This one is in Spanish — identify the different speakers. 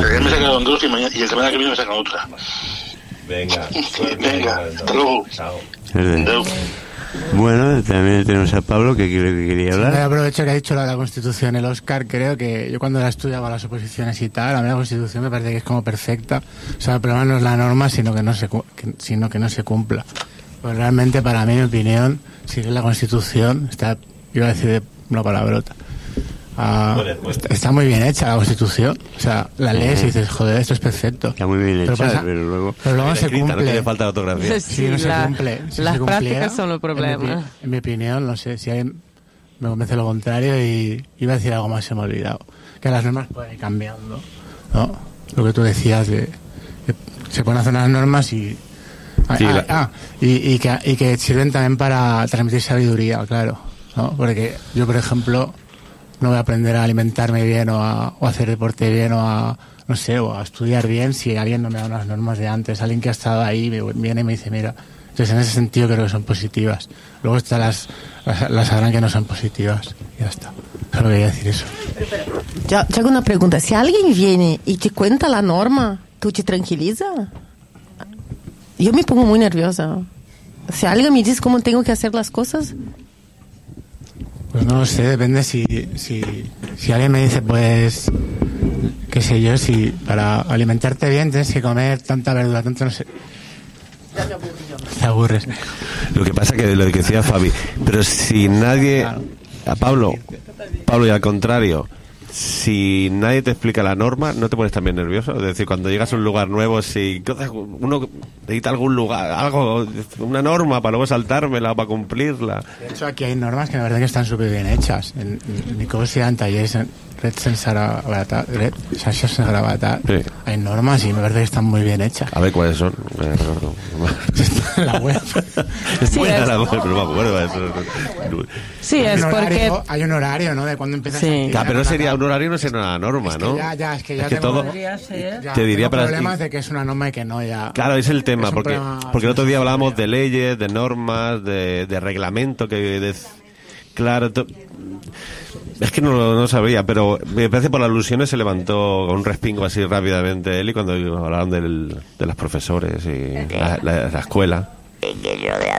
Speaker 1: Ayer me sacaron 2 y el semana que viene me sacan otra.
Speaker 2: Venga,
Speaker 1: venga, hasta luego.
Speaker 2: Chao.
Speaker 3: Bueno, también tenemos a Pablo que creo que quería hablar.
Speaker 4: Sí, aprovecho que ha dicho la Constitución, el Oscar, creo que yo cuando la estudiaba las oposiciones y tal, a mí la Constitución me parece que es como perfecta. O sea, el problema no es la norma, sino que no se cumpla. Pues realmente, para mí, en mi opinión, si la Constitución está, iba a decir una palabrota. Está muy bien hecha la Constitución, o sea, la lees y dices, joder, esto es perfecto.
Speaker 3: Está muy bien hecha, pero luego
Speaker 4: no se cumple.
Speaker 2: No tiene falta de ortografía.
Speaker 4: Sí, no se cumple. Si
Speaker 5: las
Speaker 4: se
Speaker 5: prácticas son el problema.
Speaker 4: En mi opinión, no sé, si alguien me convence lo contrario y iba a decir algo más, se me ha olvidado. Que las normas pueden ir cambiando, ¿no? Lo que tú decías de que se pueden hacer unas normas y...
Speaker 2: Sí,
Speaker 4: y que sirven también para transmitir sabiduría, claro, ¿no? Porque yo, por ejemplo, no voy a aprender a alimentarme bien o a hacer deporte bien o a estudiar bien si alguien no me da unas normas de antes. Alguien que ha estado ahí viene y me dice, mira. Entonces, en ese sentido creo que son positivas. Luego están las sabrán que no son positivas. Y ya está. Solo quería decir eso.
Speaker 5: Yo hago una pregunta. Si alguien viene y te cuenta la norma, ¿tú te tranquiliza? Yo me pongo muy nerviosa. Si alguien me dice cómo tengo que hacer las cosas...
Speaker 4: Pues no lo sé, depende si alguien me dice, pues, qué sé yo, si para alimentarte bien tienes que comer tanta verdura, tanto no sé. Te aburres.
Speaker 2: Lo que pasa que lo que decía Fabi, pero si nadie, a Pablo y al contrario, si nadie te explica la norma, ¿no te pones también nervioso? Es decir, cuando llegas a un lugar nuevo, si uno necesita algún lugar, una norma para luego saltármela, para cumplirla.
Speaker 4: De hecho, aquí hay normas que la verdad que están súper bien hechas. En Nicosia, en talleres, en Red Sensarabata, sí. Hay normas y me parece que están muy bien hechas.
Speaker 2: A ver cuáles son.
Speaker 4: En la web.
Speaker 5: Sí,
Speaker 2: la web, pero no me acuerdo.
Speaker 5: Sí, es porque...
Speaker 4: Hay un horario, ¿no? De cuando empiezas
Speaker 5: sí.
Speaker 4: a...
Speaker 2: pero no sería un horario, no sería una norma, ¿no?
Speaker 4: Es que tengo,
Speaker 2: todo...
Speaker 4: Te diría para... problemas de que es una norma y que no ya...
Speaker 2: Claro, es el tema, porque el otro día hablábamos de leyes, de normas, de reglamento, claro... Es que no sabía, pero me parece por las alusiones se levantó con un respingo así rápidamente él y cuando hablaban de los profesores y la escuela.
Speaker 6: Es que yo de